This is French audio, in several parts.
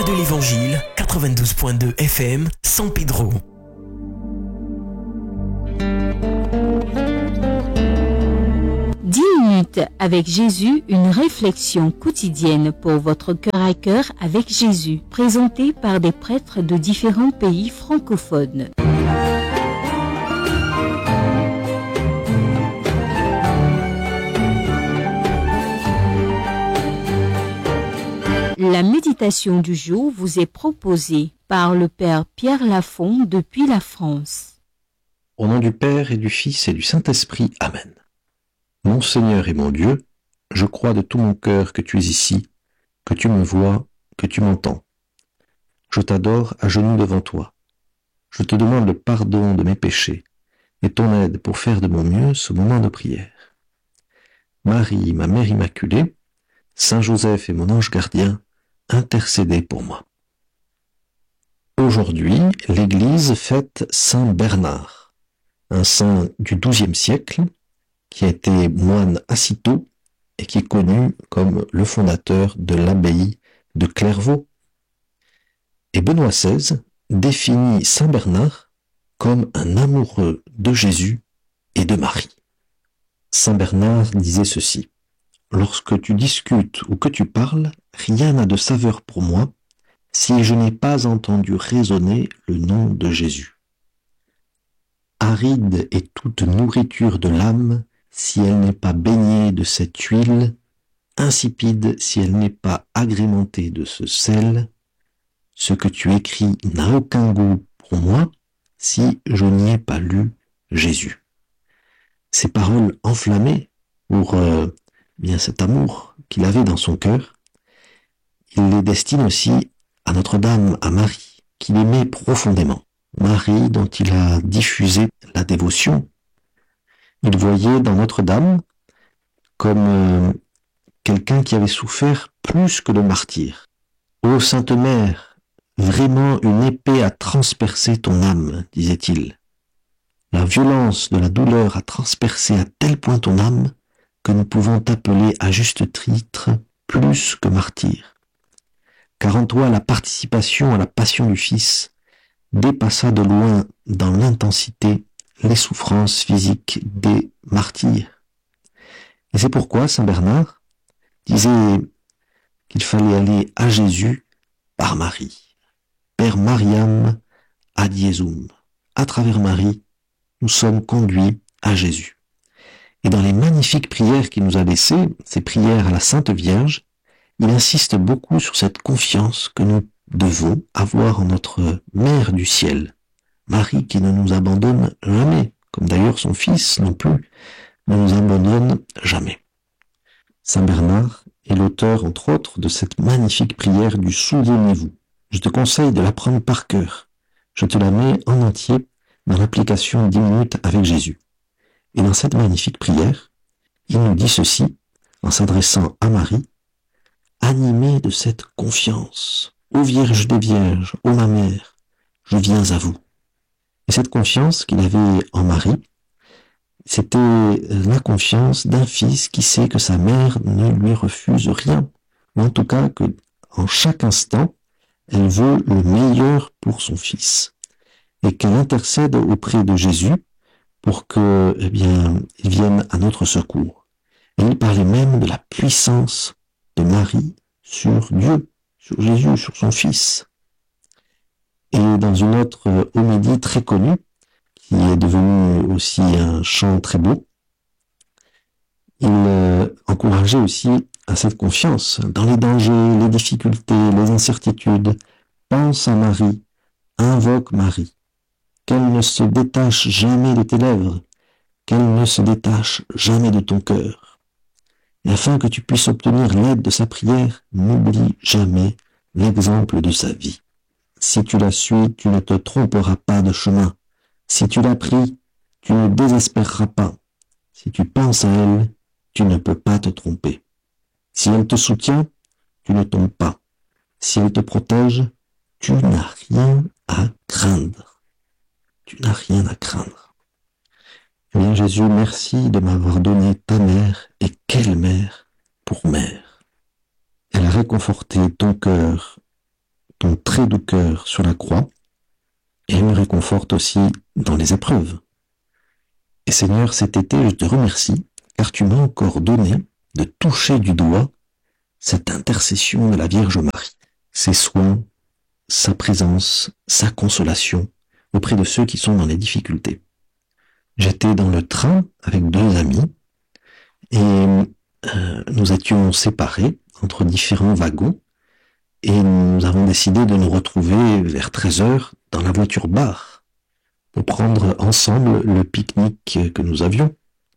De l'Évangile, 92.2 FM, San Pedro. Avec Jésus, une réflexion quotidienne pour votre cœur à cœur avec Jésus, présentée par des prêtres de différents pays francophones. La méditation du jour vous est proposée par le Père Pierre Lafont depuis la France. Au nom du Père et du Fils et du Saint-Esprit, Amen. Mon Seigneur et mon Dieu, je crois de tout mon cœur que tu es ici, que tu me vois, que tu m'entends. Je t'adore à genoux devant toi. Je te demande le pardon de mes péchés et ton aide pour faire de mon mieux ce moment de prière. Marie, ma Mère Immaculée, Saint Joseph et mon ange gardien, intercédez pour moi. Aujourd'hui, l'Église fête Saint Bernard, un saint du XIIe siècle, qui a été moine assez tôt et qui est connu comme le fondateur de l'abbaye de Clairvaux. Et Benoît XVI définit Saint Bernard comme un amoureux de Jésus et de Marie. Saint Bernard disait ceci: « Lorsque tu discutes ou que tu parles, rien n'a de saveur pour moi si je n'ai pas entendu résonner le nom de Jésus. Aride est toute nourriture de l'âme si elle n'est pas baignée de cette huile, insipide si elle n'est pas agrémentée de ce sel. Ce que tu écris n'a aucun goût pour moi si je n'y ai pas lu Jésus. » Ces paroles enflammées pour bien cet amour qu'il avait dans son cœur, il les destine aussi à Notre-Dame, à Marie, qu'il aimait profondément. Marie dont il a diffusé la dévotion. Il voyait dans Notre-Dame comme quelqu'un qui avait souffert plus que le martyr. « Ô Sainte Mère, vraiment une épée a transpercé ton âme, disait-il. La violence de la douleur a transpercé à tel point ton âme que nous pouvons t'appeler à juste titre plus que martyr. Car en toi la participation à la passion du Fils dépassa de loin dans l'intensité les souffrances physiques des martyrs. » Et c'est pourquoi Saint Bernard disait qu'il fallait aller à Jésus par Marie. Per Mariam ad Iesum. À travers Marie, nous sommes conduits à Jésus. Et dans les magnifiques prières qu'il nous a laissées, ces prières à la Sainte Vierge, il insiste beaucoup sur cette confiance que nous devons avoir en notre Mère du ciel, Marie qui ne nous abandonne jamais, comme d'ailleurs son Fils non plus ne nous abandonne jamais. Saint Bernard est l'auteur, entre autres, de cette magnifique prière du Souvenez-vous. Je te conseille de la prendre par cœur. Je te la mets en entier dans l'application 10 minutes avec Jésus. Et dans cette magnifique prière, il nous dit ceci, en s'adressant à Marie: « Animée de cette confiance, ô Vierge des Vierges, ô ma Mère, je viens à vous. » Et cette confiance qu'il avait en Marie, c'était la confiance d'un fils qui sait que sa mère ne lui refuse rien, ou en tout cas que, en chaque instant, elle veut le meilleur pour son fils, et qu'elle intercède auprès de Jésus pour que, il vienne à notre secours. Et il parlait même de la puissance de Marie sur Dieu, sur Jésus, sur son Fils. Et dans une autre homélie très connue, qui est devenue aussi un chant très beau, il encourageait aussi à cette confiance dans les dangers, les difficultés, les incertitudes. Pense à Marie, invoque Marie, qu'elle ne se détache jamais de tes lèvres, qu'elle ne se détache jamais de ton cœur. Et afin que tu puisses obtenir l'aide de sa prière, n'oublie jamais l'exemple de sa vie. Si tu la suis, tu ne te tromperas pas de chemin. Si tu la pries, tu ne désespéreras pas. Si tu penses à elle, tu ne peux pas te tromper. Si elle te soutient, tu ne tombes pas. Si elle te protège, tu n'as rien à craindre. Tu n'as rien à craindre. Eh bien Jésus, merci de m'avoir donné ta mère, et quelle mère pour mère. Elle a réconforté ton cœur gré du cœur sur la croix et me réconforte aussi dans les épreuves. Et Seigneur, cet été, je te remercie car tu m'as encore donné de toucher du doigt cette intercession de la Vierge Marie, ses soins, sa présence, sa consolation auprès de ceux qui sont dans les difficultés. J'étais dans le train avec deux amis et nous étions séparés entre différents wagons et nous avons décidé de nous retrouver vers 13h dans la voiture bar pour prendre ensemble le pique-nique que nous avions.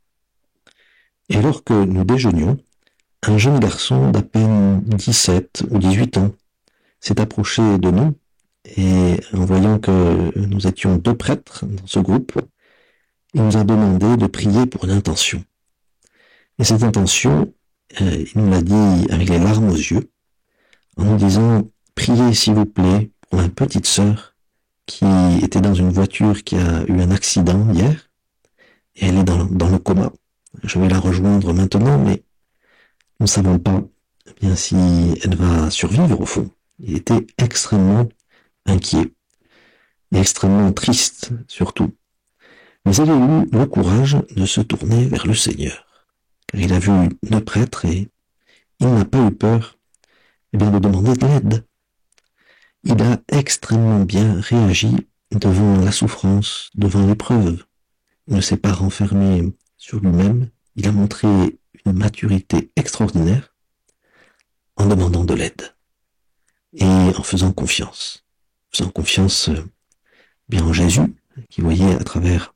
Et alors que nous déjeunions, un jeune garçon d'à peine 17 ou 18 ans s'est approché de nous et en voyant que nous étions deux prêtres dans ce groupe, il nous a demandé de prier pour une intention. Et cette intention, il nous l'a dit avec les larmes aux yeux, en nous disant « Priez s'il vous plaît pour ma petite sœur qui était dans une voiture qui a eu un accident hier et elle est dans le coma. Je vais la rejoindre maintenant, mais nous ne savons pas bien si elle va survivre au fond. » Il était extrêmement inquiet et extrêmement triste surtout. Mais il a eu le courage de se tourner vers le Seigneur, car il a vu deux prêtres et il n'a pas eu peur de demander de l'aide. Il a extrêmement bien réagi devant la souffrance, devant l'épreuve. Il ne s'est pas renfermé sur lui-même, il a montré une maturité extraordinaire en demandant de l'aide et en faisant confiance. Faisant confiance bien en Jésus, qui voyait à travers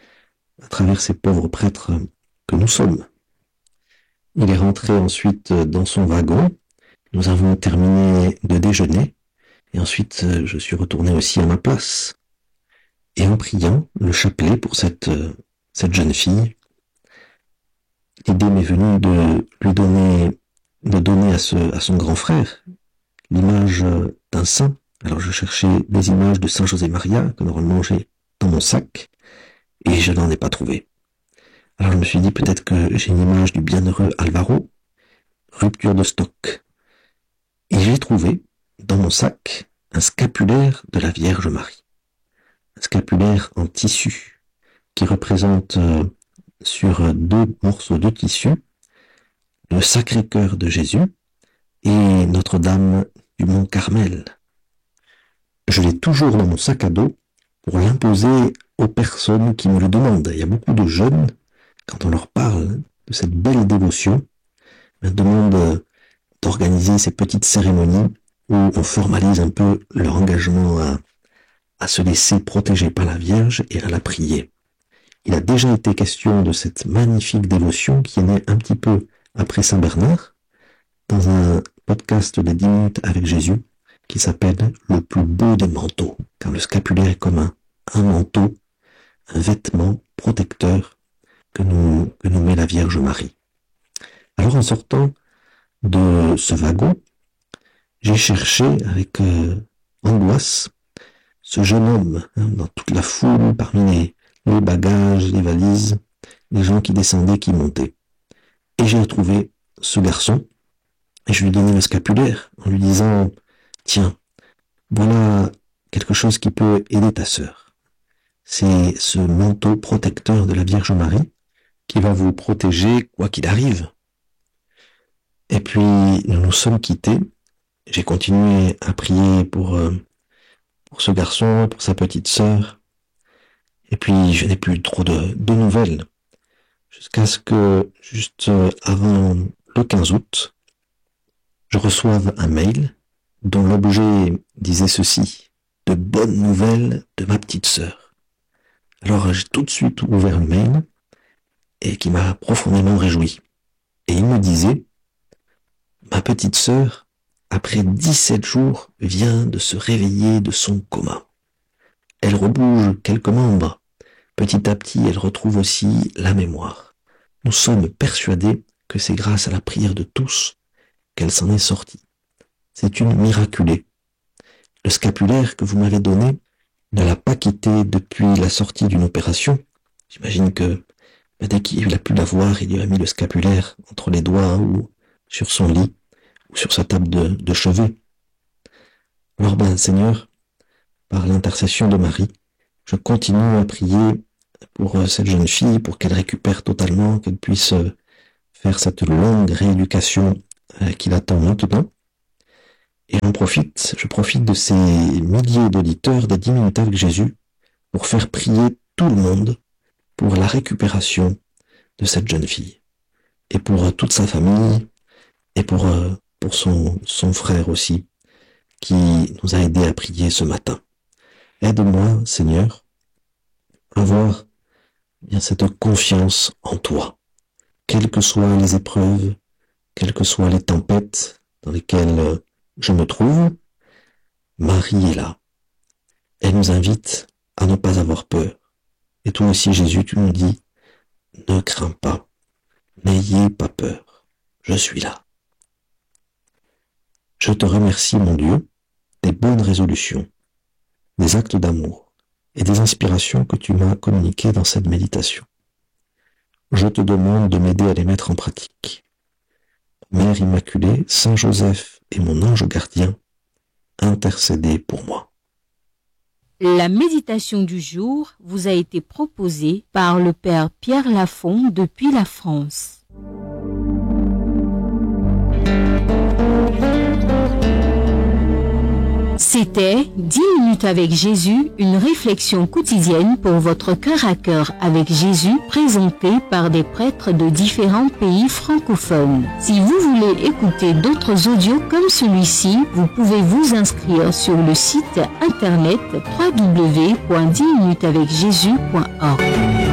ces pauvres prêtres que nous sommes. Il est rentré ensuite dans son wagon. Nous avons terminé de déjeuner et ensuite je suis retourné aussi à ma place. Et en priant le chapelet pour cette jeune fille, l'idée m'est venue de donner à son grand frère l'image d'un saint. Alors je cherchais des images de Saint José Maria que normalement j'ai dans mon sac et je n'en ai pas trouvé. Alors je me suis dit peut-être que j'ai une image du bienheureux Alvaro, rupture de stock. Et j'ai trouvé dans mon sac un scapulaire de la Vierge Marie. Un scapulaire en tissu qui représente sur deux morceaux de tissu le Sacré-Cœur de Jésus et Notre-Dame du Mont Carmel. Je l'ai toujours dans mon sac à dos pour l'imposer aux personnes qui me le demandent. Il y a beaucoup de jeunes, quand on leur parle de cette belle dévotion, me demandent d'organiser ces petites cérémonies où on formalise un peu leur engagement à se laisser protéger par la Vierge et à la prier. Il a déjà été question de cette magnifique dévotion qui est née un petit peu après Saint Bernard, dans un podcast de 10 minutes avec Jésus, qui s'appelle « Le plus beau des manteaux », car le scapulaire est comme un manteau, un vêtement protecteur que nous met la Vierge Marie. Alors en sortant de ce wagon, j'ai cherché avec angoisse ce jeune homme dans toute la foule, parmi les bagages, les valises, les gens qui descendaient, qui montaient. Et j'ai retrouvé ce garçon et je lui ai donné le scapulaire en lui disant « Tiens, voilà quelque chose qui peut aider ta sœur. C'est ce manteau protecteur de la Vierge Marie qui va vous protéger quoi qu'il arrive. » Et puis nous nous sommes quittés. J'ai continué à prier pour ce garçon, pour sa petite sœur. Et puis je n'ai plus trop de nouvelles. Jusqu'à ce que, juste avant le 15 août, je reçoive un mail dont l'objet disait ceci: « De bonnes nouvelles de ma petite sœur ». Alors j'ai tout de suite ouvert le mail et qui m'a profondément réjoui. Et il me disait: « Ma petite sœur, après 17 jours, vient de se réveiller de son coma. Elle rebouge quelques membres. Petit à petit, elle retrouve aussi la mémoire. Nous sommes persuadés que c'est grâce à la prière de tous qu'elle s'en est sortie. C'est une miraculée. Le scapulaire que vous m'avez donné ne l'a pas quitté depuis la sortie d'une opération. J'imagine que dès qu'il a pu la voir, il lui a mis le scapulaire entre les doigts ou sur son lit ou sur sa table de chevet. Alors Seigneur, par l'intercession de Marie, je continue à prier pour cette jeune fille, pour qu'elle récupère totalement, qu'elle puisse faire cette longue rééducation qui l'attend maintenant. Et je profite de ces milliers d'auditeurs des 10 minutes avec Jésus pour faire prier tout le monde pour la récupération de cette jeune fille. Et pour toute sa famille, et pour son frère aussi, qui nous a aidés à prier ce matin. Aide-moi, Seigneur, à avoir bien cette confiance en toi, quelles que soient les épreuves, quelles que soient les tempêtes dans lesquelles je me trouve. Marie est là. Elle nous invite à ne pas avoir peur. Et toi aussi, Jésus, tu nous dis, ne crains pas, n'ayez pas peur, je suis là. Je te remercie, mon Dieu, des bonnes résolutions, des actes d'amour et des inspirations que tu m'as communiquées dans cette méditation. Je te demande de m'aider à les mettre en pratique. Mère Immaculée, Saint Joseph et mon ange gardien, intercédez pour moi. La méditation du jour vous a été proposée par le Père Pierre Lafond depuis la France. C'était 10 minutes avec Jésus, une réflexion quotidienne pour votre cœur à cœur avec Jésus, présentée par des prêtres de différents pays francophones. Si vous voulez écouter d'autres audios comme celui-ci, vous pouvez vous inscrire sur le site internet www.10minutesavecjésus.org.